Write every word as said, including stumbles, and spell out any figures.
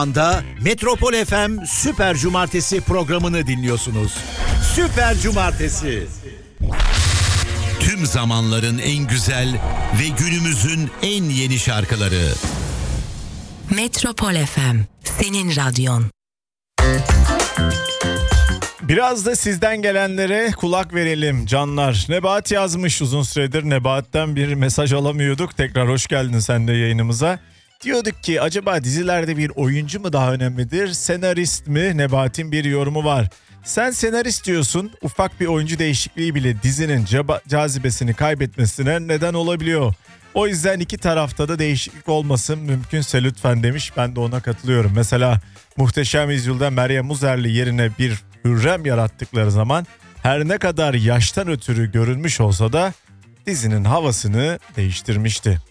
anda Metropol F M Süper Cumartesi programını dinliyorsunuz. Süper Cumartesi. Tüm zamanların en güzel ve günümüzün en yeni şarkıları. Metropol F M, senin radyon. Biraz da sizden gelenlere kulak verelim canlar. Nebahat yazmış, uzun süredir Nebahat'ten bir mesaj alamıyorduk. Tekrar hoş geldin sen de yayınımıza. Diyorduk ki acaba dizilerde bir oyuncu mu daha önemlidir, senarist mi? Nebahat'in bir yorumu var. Sen senarist diyorsun, ufak bir oyuncu değişikliği bile dizinin caba- cazibesini kaybetmesine neden olabiliyor. O yüzden iki tarafta da değişiklik olmasın mümkünse lütfen demiş. Ben de ona katılıyorum. Mesela Muhteşem Yüzyıl'da Meryem Uzerli yerine bir Hürrem yarattıkları zaman her ne kadar yaştan ötürü görünmüş olsa da dizinin havasını değiştirmişti.